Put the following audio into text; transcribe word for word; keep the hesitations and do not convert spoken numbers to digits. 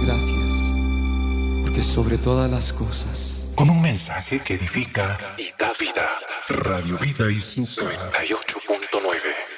gracias, porque sobre todas las cosas, con un mensaje que edifica y da vida. Radio Vida y su noventa y ocho punto nueve.